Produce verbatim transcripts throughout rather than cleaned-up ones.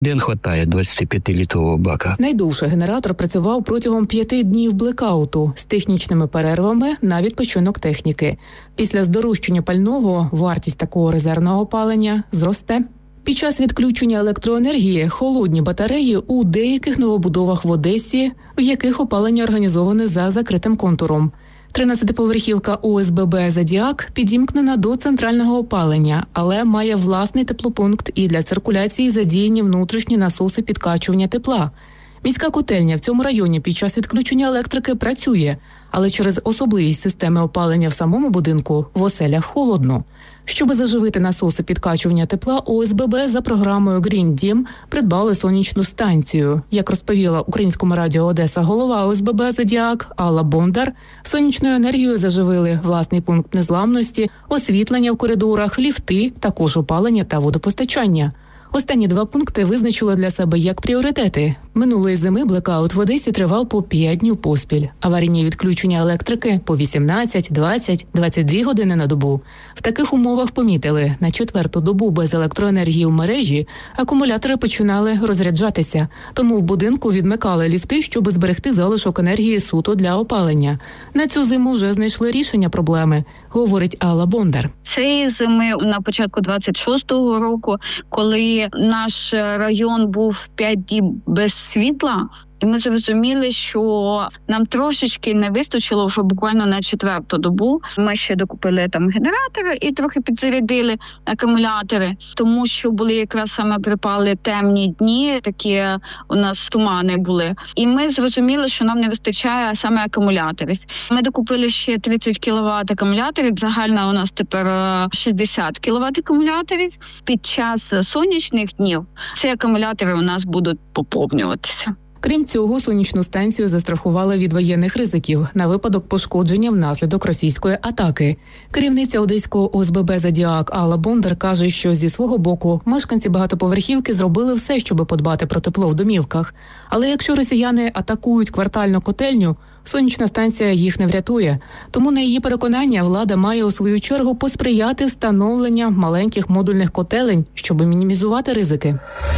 День хватає двадцятип'ятилітрового бака. Найдовше генератор працював протягом п'яти днів блекауту з технічними перервами на відпочинок техніки. Після здорожчання пального вартість такого резервного опалення зросте. Під час відключення електроенергії холодні батареї у деяких новобудовах в Одесі, в яких опалення організоване за закритим контуром. тринадцятиповерхівка О С Б Б «Зодіак» підімкнена до центрального опалення, але має власний теплопункт і для циркуляції задіяні внутрішні насоси підкачування тепла. Міська котельня в цьому районі під час відключення електрики працює, але через особливість системи опалення в самому будинку в оселях холодно. Щоби заживити насоси підкачування тепла, О С Б Б за програмою Green Dім придбали сонячну станцію. Як розповіла Українському радіо Одеса голова О С Б Б «Зодіак» Алла Бондар, сонячною енергією заживили власний пункт незламності, освітлення в коридорах, ліфти, також опалення та водопостачання. Останні два пункти визначили для себе як пріоритети. Минулої зими блекаут в Одесі тривав по п'ять днів поспіль. Аварійні відключення електрики по вісімнадцять, двадцять, двадцять дві години на добу. В таких умовах помітили, на четверту добу без електроенергії в мережі акумулятори починали розряджатися. Тому в будинку відмикали ліфти, щоб зберегти залишок енергії суто для опалення. На цю зиму вже знайшли рішення проблеми, говорить Алла Бондар. Цієї зими на початку двадцять шостого року, коли наш район був п'ять діб без світла, і ми зрозуміли, що нам трошечки не вистачило вже буквально на четверту добу. Ми ще докупили там генератори і трохи підзарядили акумулятори, тому що були якраз саме припали темні дні, такі у нас тумани були. І ми зрозуміли, що нам не вистачає саме акумуляторів. Ми докупили ще тридцять кіловат акумуляторів, загально у нас тепер шістдесят кіловат акумуляторів. Під час сонячних днів ці акумулятори у нас будуть поповнюватися. Крім цього, сонячну станцію застрахували від воєнних ризиків на випадок пошкодження внаслідок російської атаки. Керівниця одеського О С Б Б «Зодіак» Алла Бондар каже, що зі свого боку мешканці багатоповерхівки зробили все, щоб подбати про тепло в домівках. Але якщо росіяни атакують квартальну котельню, сонячна станція їх не врятує. Тому, на її переконання, влада має у свою чергу посприяти встановленню маленьких модульних котелень, щоб мінімізувати ризики.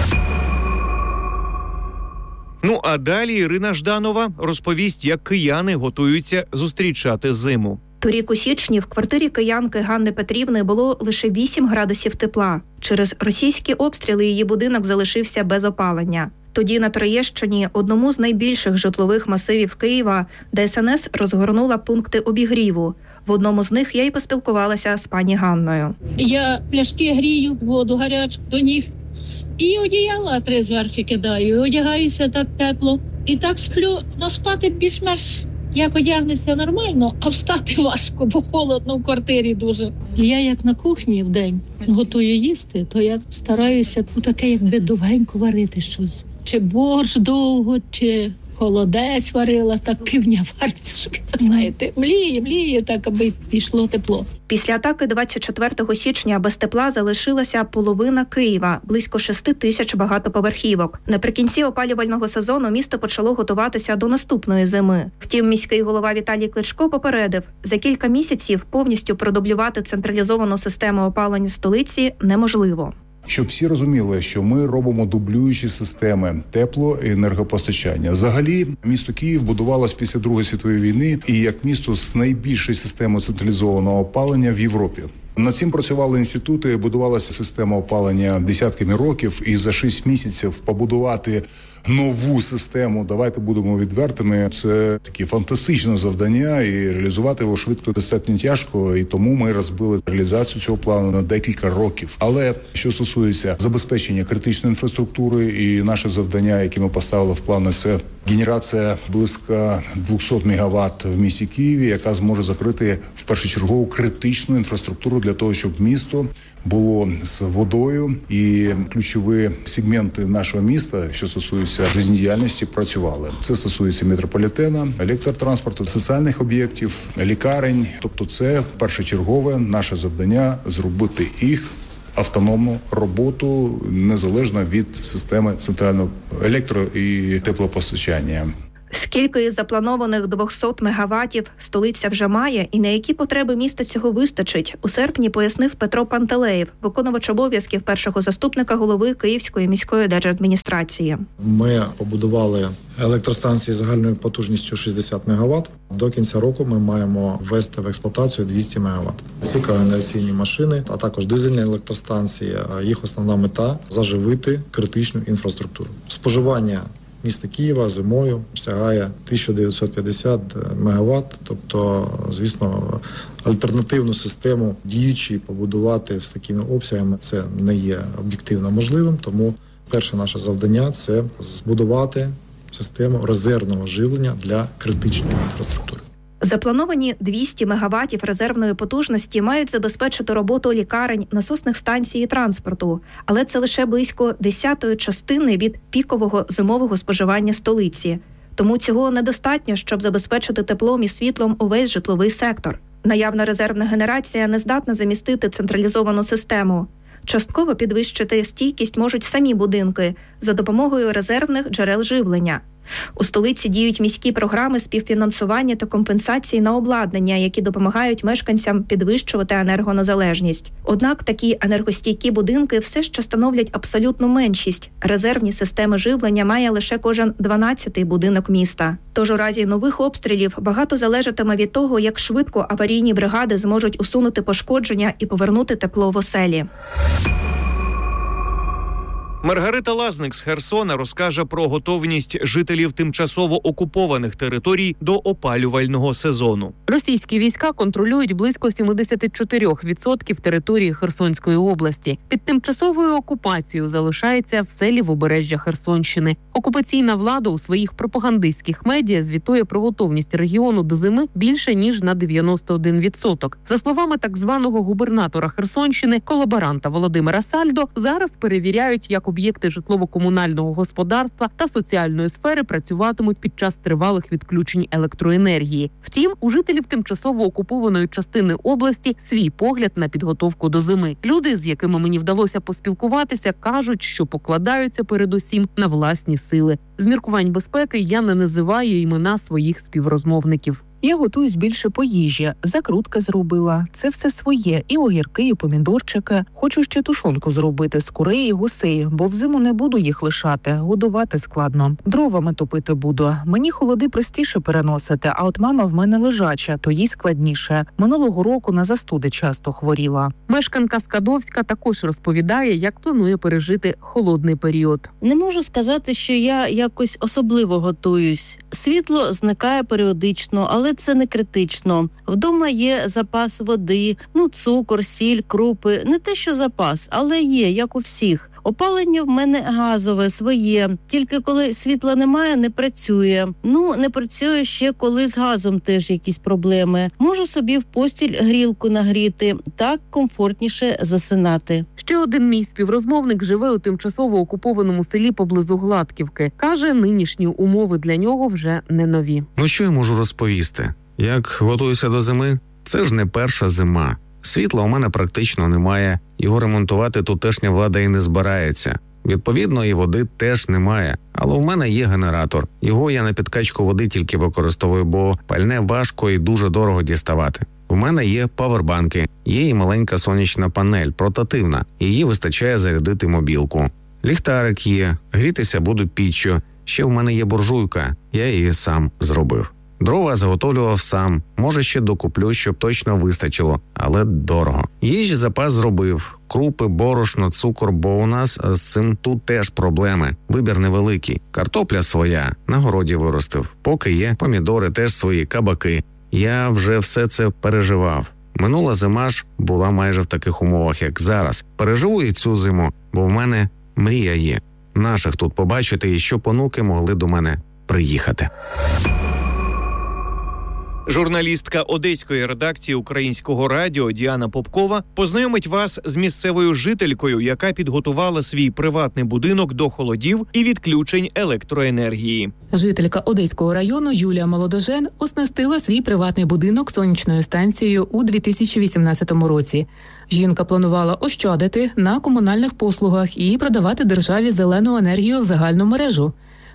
Ну а далі Ірина Жданова розповість, як кияни готуються зустрічати зиму. Торік у січні в квартирі киянки Ганни Петрівни було лише вісім градусів тепла. Через російські обстріли її будинок залишився без опалення. Тоді на Троєщині, одному з найбільших житлових масивів Києва, Де С Ен С розгорнула пункти обігріву. В одному з них я й поспілкувалася з пані Ганною. Я пляшки грію, воду гарячу до ніг. І одіяла три зверхи кидаю, і одягаюся так тепло. І так сплю, но спати більш-менш як одягнеться нормально, а встати важко, бо холодно в квартирі дуже. Я як на кухні вдень готую їсти, то я стараюся таке якби довгенько варити щось. Чи борщ довго, чи холодець варила, так півдня вариться, щоб, знаєте, мліє, мліє, так, аби пішло тепло. Після атаки двадцять четвертого січня без тепла залишилася половина Києва, близько шести тисяч багатоповерхівок. Наприкінці опалювального сезону місто почало готуватися до наступної зими. Втім, міський голова Віталій Кличко попередив, за кілька місяців повністю продублювати централізовану систему опалення столиці неможливо. Щоб всі розуміли, що ми робимо дублюючі системи тепло- і енергопостачання. Взагалі, місто Київ будувалось після Другої світової війни і як місто з найбільшою системою централізованого опалення в Європі. Над цим працювали інститути, будувалася система опалення десятками років, і за шість місяців побудувати нову систему, давайте будемо відвертими, це таке фантастичне завдання, і реалізувати його швидко достатньо тяжко, і тому ми розбили реалізацію цього плану на декілька років. Але що стосується забезпечення критичної інфраструктури, і наше завдання, яке ми поставили в плани, це генерація близько двісті мегаватт в місті Києві, яка зможе закрити в першочергову критичну інфраструктуру для того, щоб місто було з водою, і ключові сегменти нашого міста, що стосуються життєдіяльності, працювали. Це стосується метрополітена, електротранспорту, соціальних об'єктів, лікарень. Тобто це першочергове наше завдання – зробити їх автономну роботу незалежно від системи центрального електро- і теплопостачання. Скільки із запланованих двісті мегаваттів столиця вже має і на які потреби міста цього вистачить, у серпні пояснив Петро Пантелеєв, виконувач обов'язків першого заступника голови Київської міської держадміністрації. Ми побудували електростанції загальною потужністю шістдесят мегаватт. До кінця року ми маємо ввести в експлуатацію двісті мегаватт. Ці когенераційні машини, а також дизельні електростанції, їх основна мета – заживити критичну інфраструктуру. Споживання міста Києва зимою сягає тисяча дев'ятсот п'ятдесят мегаватт, тобто, звісно, альтернативну систему діючі побудувати з такими обсягами це не є об'єктивно можливим, тому перше наше завдання – це збудувати систему резервного живлення для критичної інфраструктури. Заплановані двісті мегаваттів резервної потужності мають забезпечити роботу лікарень, насосних станцій і транспорту, але це лише близько десятої частини від пікового зимового споживання столиці. Тому цього недостатньо, щоб забезпечити теплом і світлом увесь житловий сектор. Наявна резервна генерація не здатна замістити централізовану систему. Частково підвищити стійкість можуть самі будинки за допомогою резервних джерел живлення. У столиці діють міські програми співфінансування та компенсації на обладнання, які допомагають мешканцям підвищувати енергонезалежність. Однак такі енергостійкі будинки все ще становлять абсолютну меншість. Резервні системи живлення має лише кожен дванадцятий будинок міста. Тож у разі нових обстрілів багато залежатиме від того, як швидко аварійні бригади зможуть усунути пошкодження і повернути тепло в оселі. Маргарита Лазник з Херсона розкаже про готовність жителів тимчасово окупованих територій до опалювального сезону. Російські війська контролюють близько сімдесят чотири відсотки території Херсонської області. Під тимчасовою окупацією залишається все лівобережжя Херсонщини. Окупаційна влада у своїх пропагандистських медіа звітує про готовність регіону до зими більше ніж на дев'яносто один відсоток. За словами так званого губернатора Херсонщини, колаборанта Володимира Сальдо, зараз перевіряють, як об'єкти житлово-комунального господарства та соціальної сфери працюватимуть під час тривалих відключень електроенергії. Втім, у жителів тимчасово окупованої частини області свій погляд на підготовку до зими. Люди, з якими мені вдалося поспілкуватися, кажуть, що покладаються передусім на власні сили. З міркувань безпеки я не називаю імена своїх співрозмовників. Я готуюсь більше по їжі, закрутки зробила. Це все своє, і огірки, і помідорчики. Хочу ще тушонку зробити з курей і гусей, бо взиму не буду їх лишати, годувати складно. Дровами топити буду. Мені холоди простіше переносити, а от мама в мене лежача, то їй складніше. Минулого року на застуди часто хворіла. Мешканка Скадовська також розповідає, як планує пережити холодний період. Не можу сказати, що я якось особливо готуюсь. Світло зникає періодично, але це не критично. Вдома є запас води, ну цукор, сіль, крупи. Не те, що запас, але є, як у всіх. Опалення в мене газове, своє. Тільки коли світла немає, не працює. Ну, не працює ще, коли з газом теж якісь проблеми. Можу собі в постіль грілку нагріти. Так комфортніше засинати. Ще один мій співрозмовник живе у тимчасово окупованому селі поблизу Гладківки. Каже, нинішні умови для нього вже не нові. Ну, що я можу розповісти? Як готуюся до зими? Це ж не перша зима. Світла у мене практично немає, його ремонтувати тутешня влада і не збирається. Відповідно, і води теж немає. Але у мене є генератор. Його я на підкачку води тільки використовую, бо пальне важко і дуже дорого діставати. У мене є павербанки, є і маленька сонячна панель, портативна. Її вистачає зарядити мобілку. Ліхтарик є, грітися буду піччю. Ще в мене є буржуйка, я її сам зробив. Дрова заготовлював сам, може ще докуплю, щоб точно вистачило, але дорого. Їжі запас зробив, крупи, борошно, цукор, бо у нас з цим тут теж проблеми. Вибір невеликий. Картопля своя, на городі виростив. Поки є, помідори теж свої, кабаки. Я вже все це переживав. Минула зима ж була майже в таких умовах, як зараз. Переживу і цю зиму, бо в мене мрія є. Наших тут побачити і щоб онуки могли до мене приїхати. Журналістка одеської редакції Українського радіо Діана Попкова познайомить вас з місцевою жителькою, яка підготувала свій приватний будинок до холодів і відключень електроенергії. Жителька Одеського району Юлія Молодожен оснастила свій приватний будинок сонячною станцією у дві тисячі вісімнадцятому році. Жінка планувала ощадити на комунальних послугах і продавати державі зелену енергію в загальну мережу.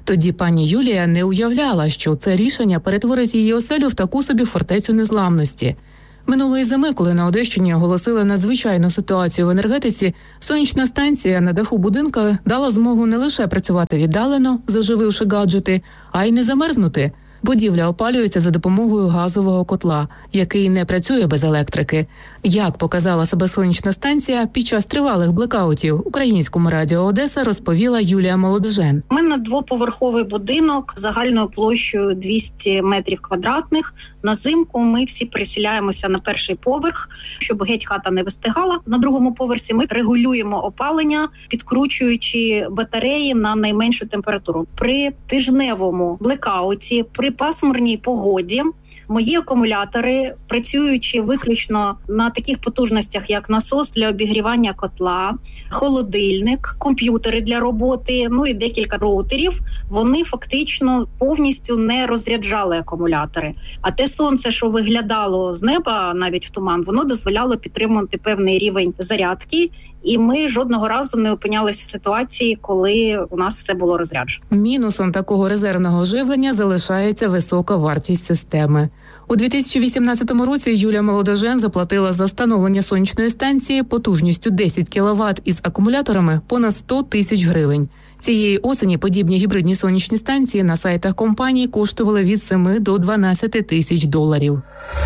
Тоді пані Юлія не уявляла, що це рішення перетворить її оселю в таку собі фортецю незламності. Минулої зими, коли на Одещині оголосили надзвичайну ситуацію в енергетиці, сонячна станція на даху будинка дала змогу не лише працювати віддалено, зажививши гаджети, а й не замерзнути. Будівля опалюється за допомогою газового котла, який не працює без електрики. Як показала себе сонячна станція під час тривалих блекаутів, Українському радіо Одеса розповіла Юлія Молодожен. У мене двоповерховий будинок загальною площею двісті метрів квадратних. На зимку ми всі переселяємося на перший поверх, щоб геть хата не вистигала. На другому поверсі ми регулюємо опалення, підкручуючи батареї на найменшу температуру. При тижневому блекауті, при пасмурній погоді мої акумулятори, працюючи виключно на таких потужностях, як насос для обігрівання котла, холодильник, комп'ютери для роботи, ну і декілька роутерів, вони фактично повністю не розряджали акумулятори. А те сонце, що виглядало з неба, навіть в туман, воно дозволяло підтримувати певний рівень зарядки, і ми жодного разу не опинялись в ситуації, коли у нас все було розряджено. Мінусом такого резервного живлення залишається висока вартість системи. У дві тисячі вісімнадцятому році Юлія Молодожен заплатила за встановлення сонячної станції потужністю десять кіловат із акумуляторами понад сто тисяч гривень. Цієї осені подібні гібридні сонячні станції на сайтах компанії коштували від семи до дванадцяти тисяч доларів.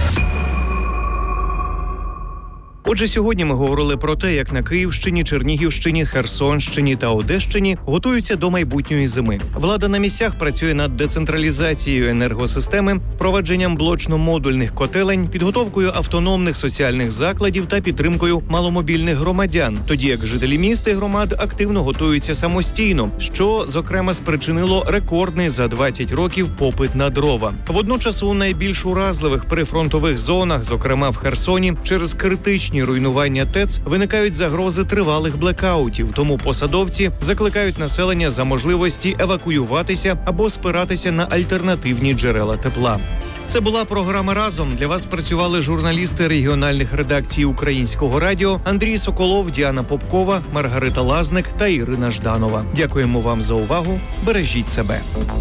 Отже, сьогодні ми говорили про те, як на Київщині, Чернігівщині, Херсонщині та Одещині готуються до майбутньої зими. Влада на місцях працює над децентралізацією енергосистеми, впровадженням блочно-модульних котелень, підготовкою автономних соціальних закладів та підтримкою маломобільних громадян, тоді як жителі міст і громад активно готуються самостійно, що, зокрема, спричинило рекордний за двадцять років попит на дрова. Водночас у найбільш уразливих прифронтових зонах, зокрема в Херсоні, через критичні руйнування ТЕЦ виникають загрози тривалих блекаутів, тому посадовці закликають населення за можливості евакуюватися або спиратися на альтернативні джерела тепла. Це була програма «Разом». Для вас працювали журналісти регіональних редакцій Українського радіо Андрій Соколов, Діана Попкова, Маргарита Лазник та Ірина Жданова. Дякуємо вам за увагу. Бережіть себе.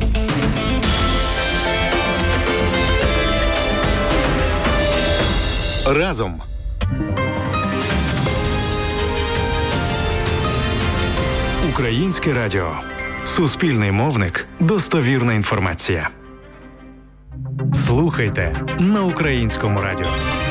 «Разом». Українське радіо. Суспільний мовник. Достовірна інформація. Слухайте на Українському радіо.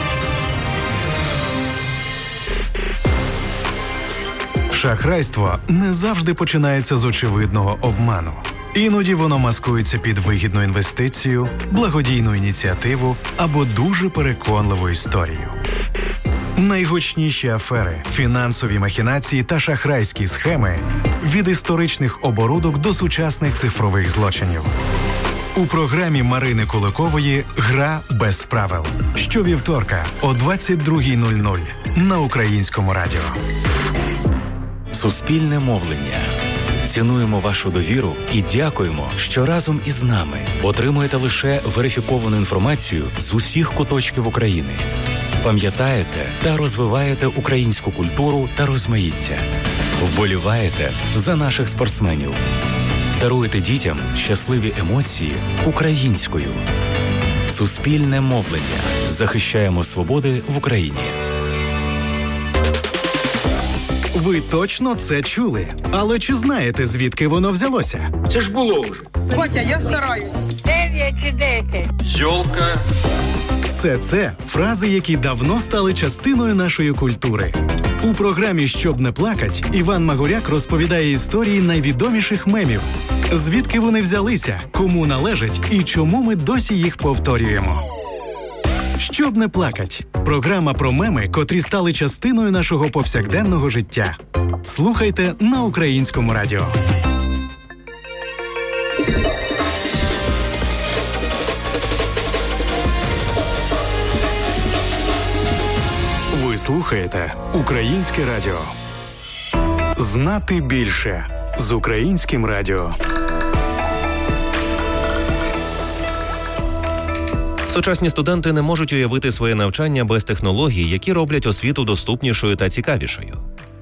Шахрайство не завжди починається з очевидного обману. Іноді воно маскується під вигідну інвестицію, благодійну ініціативу або дуже переконливу історію. Найгучніші афери, фінансові махінації та шахрайські схеми від історичних оборудок до сучасних цифрових злочинів. У програмі Марини Куликової «Гра без правил». Щовівторка о двадцять другій нуль нуль на Українському радіо. Суспільне мовлення. Цінуємо вашу довіру і дякуємо, що разом із нами отримуєте лише верифіковану інформацію з усіх куточків України. Пам'ятаєте та розвиваєте українську культуру та розмаїття. Вболіваєте за наших спортсменів. Даруєте дітям щасливі емоції українською. Суспільне мовлення. Захищаємо свободи в Україні. Ви точно це чули. Але чи знаєте, звідки воно взялося? Це ж було вже. Котя, я стараюсь. Дев'ять чи десять. Йолка. Все це фрази, які давно стали частиною нашої культури. У програмі «Щоб не плакать» Іван Магуряк розповідає історії найвідоміших мемів. Звідки вони взялися, кому належать і чому ми досі їх повторюємо. «Щоб не плакать» – програма про меми, котрі стали частиною нашого повсякденного життя. Слухайте на Українському радіо. Ви слухаєте Українське радіо. Знати більше з Українським радіо. Сучасні студенти не можуть уявити своє навчання без технологій, які роблять освіту доступнішою та цікавішою.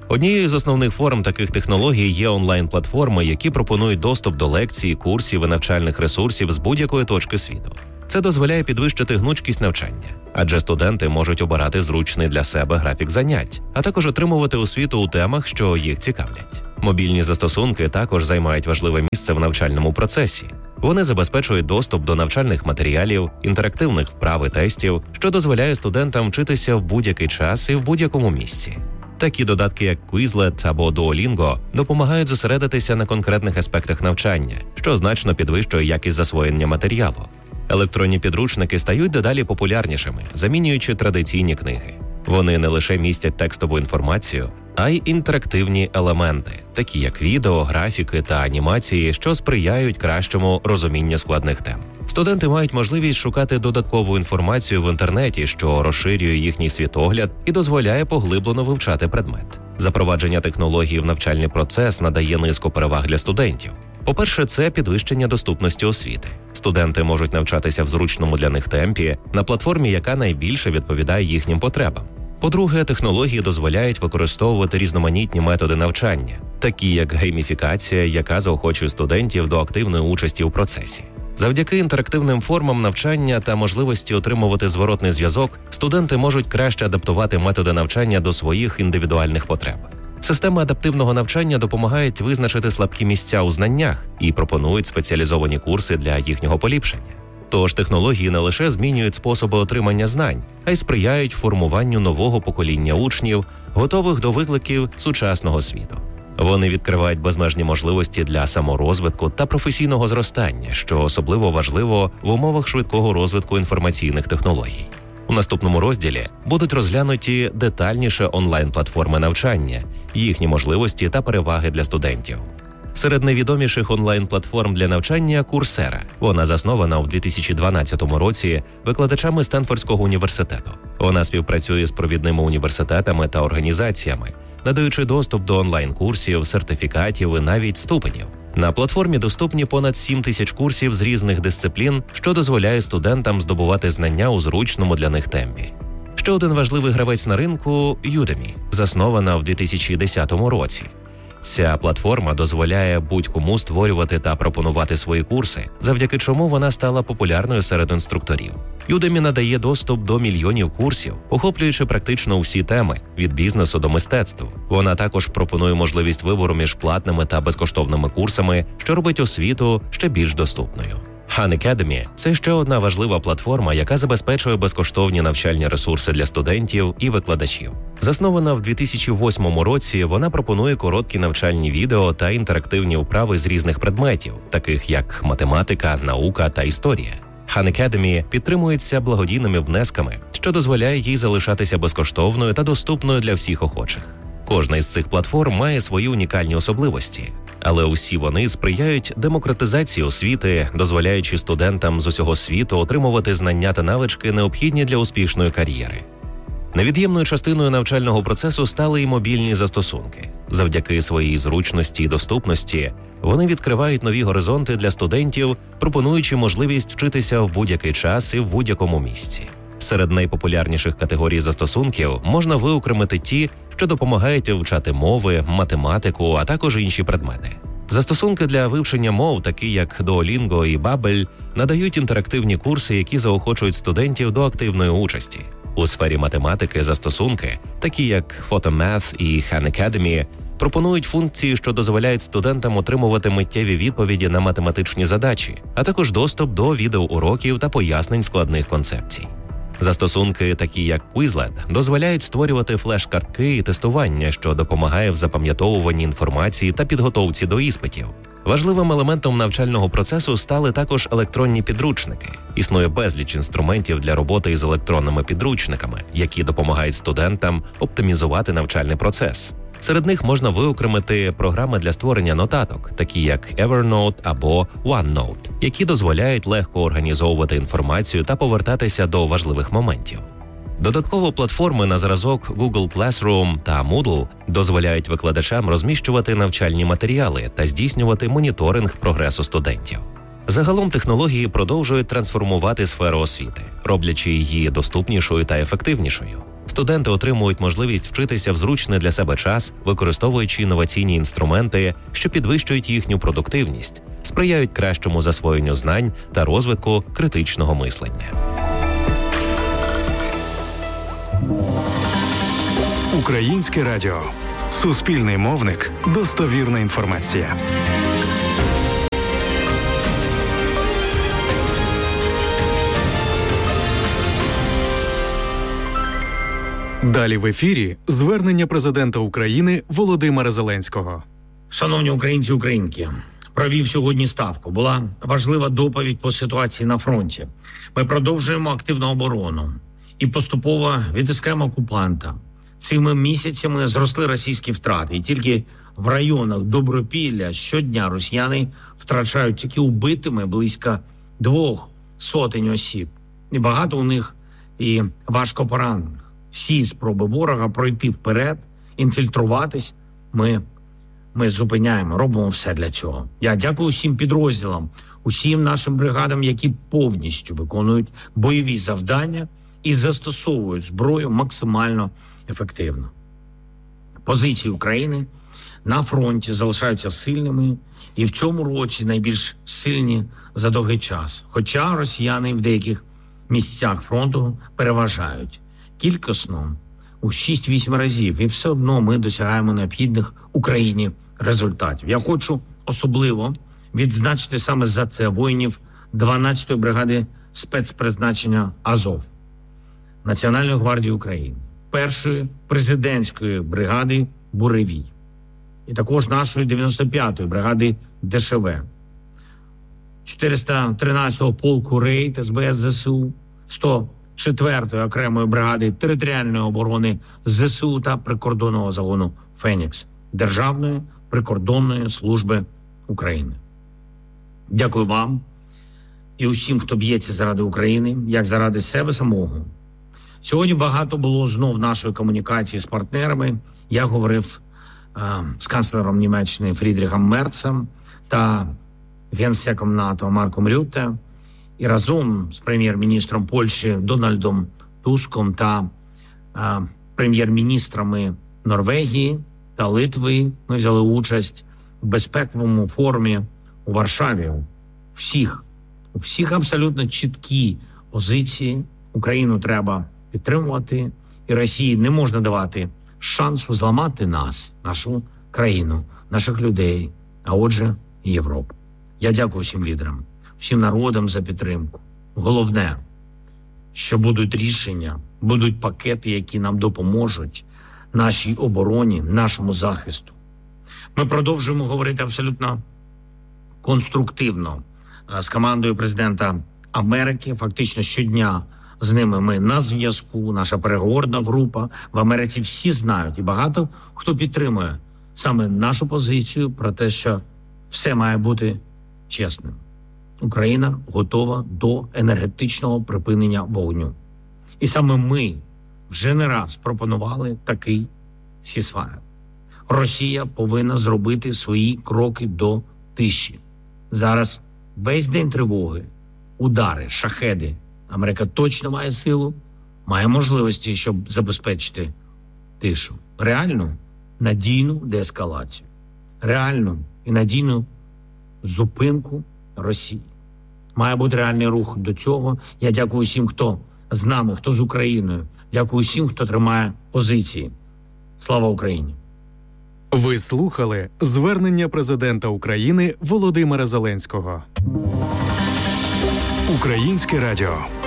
Однією з основних форм таких технологій є онлайн-платформи, які пропонують доступ до лекцій, курсів і навчальних ресурсів з будь-якої точки світу. Це дозволяє підвищити гнучкість навчання, адже студенти можуть обирати зручний для себе графік занять, а також отримувати освіту у темах, що їх цікавлять. Мобільні застосунки також займають важливе місце в навчальному процесі. Вони забезпечують доступ до навчальних матеріалів, інтерактивних вправ і тестів, що дозволяє студентам вчитися в будь-який час і в будь-якому місці. Такі додатки, як Quizlet або Duolingo, допомагають зосередитися на конкретних аспектах навчання, що значно підвищує якість засвоєння матеріалу. Електронні підручники стають дедалі популярнішими, замінюючи традиційні книги. Вони не лише містять текстову інформацію, а й інтерактивні елементи, такі як відео, графіки та анімації, що сприяють кращому розумінню складних тем. Студенти мають можливість шукати додаткову інформацію в інтернеті, що розширює їхній світогляд і дозволяє поглиблено вивчати предмет. Запровадження технологій в навчальний процес надає низку переваг для студентів. По-перше, це підвищення доступності освіти. Студенти можуть навчатися в зручному для них темпі на платформі, яка найбільше відповідає їхнім потребам. По-друге, технології дозволяють використовувати різноманітні методи навчання, такі як гейміфікація, яка заохочує студентів до активної участі у процесі. Завдяки інтерактивним формам навчання та можливості отримувати зворотний зв'язок, студенти можуть краще адаптувати методи навчання до своїх індивідуальних потреб. Системи адаптивного навчання допомагають визначити слабкі місця у знаннях і пропонують спеціалізовані курси для їхнього поліпшення. Тож технології не лише змінюють способи отримання знань, а й сприяють формуванню нового покоління учнів, готових до викликів сучасного світу. Вони відкривають безмежні можливості для саморозвитку та професійного зростання, що особливо важливо в умовах швидкого розвитку інформаційних технологій. У наступному розділі будуть розглянуті детальніше онлайн-платформи навчання, їхні можливості та переваги для студентів. Серед найвідоміших онлайн-платформ для навчання – Coursera. Вона заснована у дві тисячі дванадцятому році викладачами Стенфордського університету. Вона співпрацює з провідними університетами та організаціями, надаючи доступ до онлайн-курсів, сертифікатів і навіть ступенів. На платформі доступні понад сім тисяч курсів з різних дисциплін, що дозволяє студентам здобувати знання у зручному для них темпі. Ще один важливий гравець на ринку – Udemy, заснована в дві тисячі десятому році. Ця платформа дозволяє будь-кому створювати та пропонувати свої курси, завдяки чому вона стала популярною серед інструкторів. Udemy надає доступ до мільйонів курсів, охоплюючи практично усі теми – від бізнесу до мистецтва. Вона також пропонує можливість вибору між платними та безкоштовними курсами, що робить освіту ще більш доступною. Khan Academy – це ще одна важлива платформа, яка забезпечує безкоштовні навчальні ресурси для студентів і викладачів. Заснована в дві тисячі восьмому році, вона пропонує короткі навчальні відео та інтерактивні вправи з різних предметів, таких як математика, наука та історія. Khan Academy підтримується благодійними внесками, що дозволяє їй залишатися безкоштовною та доступною для всіх охочих. Кожна із цих платформ має свої унікальні особливості, але усі вони сприяють демократизації освіти, дозволяючи студентам з усього світу отримувати знання та навички, необхідні для успішної кар'єри. Невід'ємною частиною навчального процесу стали і мобільні застосунки. Завдяки своїй зручності і доступності вони відкривають нові горизонти для студентів, пропонуючи можливість вчитися в будь-який час і в будь-якому місці. Серед найпопулярніших категорій застосунків можна виокремити ті, що допомагають вивчати мови, математику, а також інші предмети. Застосунки для вивчення мов, такі як Duolingo і Babbel, надають інтерактивні курси, які заохочують студентів до активної участі. У сфері математики застосунки, такі як Photomath і Khan Academy, пропонують функції, що дозволяють студентам отримувати миттєві відповіді на математичні задачі, а також доступ до відеоуроків та пояснень складних концепцій. Застосунки, такі як Quizlet, дозволяють створювати флеш-картки і тестування, що допомагає в запам'ятовуванні інформації та підготовці до іспитів. Важливим елементом навчального процесу стали також електронні підручники. Існує безліч інструментів для роботи із електронними підручниками, які допомагають студентам оптимізувати навчальний процес. Серед них можна виокремити програми для створення нотаток, такі як Evernote або OneNote, які дозволяють легко організовувати інформацію та повертатися до важливих моментів. Додатково платформи на зразок Google Classroom та Moodle дозволяють викладачам розміщувати навчальні матеріали та здійснювати моніторинг прогресу студентів. Загалом технології продовжують трансформувати сферу освіти, роблячи її доступнішою та ефективнішою. Студенти отримують можливість вчитися в зручний для себе час, використовуючи інноваційні інструменти, що підвищують їхню продуктивність, сприяють кращому засвоєнню знань та розвитку критичного мислення. Українське радіо. Суспільний мовник. Достовірна інформація. Далі в ефірі звернення президента України Володимира Зеленського. Шановні українці і українки, провів сьогодні ставку. Була важлива доповідь по ситуації на фронті. Ми продовжуємо активну оборону і поступово відтискаємо окупанта. Цими місяцями зросли російські втрати. І тільки в районах Добропілля щодня росіяни втрачають тільки убитими близько двох сотень осіб. І багато у них і важко поранених. Всі спроби ворога пройти вперед, інфільтруватись, ми, ми зупиняємо, робимо все для цього. Я дякую усім підрозділам, усім нашим бригадам, які повністю виконують бойові завдання і застосовують зброю максимально ефективно. Позиції України на фронті залишаються сильними і в цьому році найбільш сильні за довгий час. Хоча росіяни в деяких місцях фронту переважають кількісно у шість-вісім разів, і все одно ми досягаємо необхідних Україні результатів. Я хочу особливо відзначити саме за це воїнів дванадцятої бригади спецпризначення «Азов» Національної гвардії України, першої президентської бригади «Буревій» і також нашої дев'яносто п'ятої бригади ДШВ, чотириста тринадцятого полку «Рейд» СБС ЗСУ, сто четвертої окремої бригади територіальної оборони ЗСУ та прикордонного загону «Фенікс» Державної прикордонної служби України. Дякую вам і усім, хто б'ється заради України, як заради себе самого. Сьогодні багато було знов нашої комунікації з партнерами. Я говорив е, з канцлером Німеччини Фрідріхом Мерцем та генсеком НАТО Марком Рютте, і разом з прем'єр-міністром Польщі Дональдом Туском та е, прем'єр-міністрами Норвегії та Литви ми взяли участь в безпековому форумі у Варшаві. У всіх, у всіх абсолютно чіткі позиції. Україну треба підтримувати, і Росії не можна давати шансу зламати нас, нашу країну, наших людей, а отже, і Європу. Я дякую всім лідерам, всім народам за підтримку. Головне, що будуть рішення, будуть пакети, які нам допоможуть нашій обороні, нашому захисту. Ми продовжуємо говорити абсолютно конструктивно з командою президента Америки. Фактично щодня з ними ми на зв'язку, наша переговорна група. В Америці всі знають і багато хто підтримує саме нашу позицію про те, що все має бути чесним. Україна готова до енергетичного припинення вогню. І саме ми вже не раз пропонували такий сісфаєр. Росія повинна зробити свої кроки до тиші. Зараз весь день тривоги, удари, шахеди. Америка точно має силу, має можливості, щоб забезпечити тишу. Реальну, надійну деескалацію. Реальну і надійну зупинку Росії. Має бути реальний рух до цього. Я дякую всім, хто з нами, хто з Україною. Дякую всім, хто тримає позиції. Слава Україні! Ви слухали звернення президента України Володимира Зеленського. Українське радіо.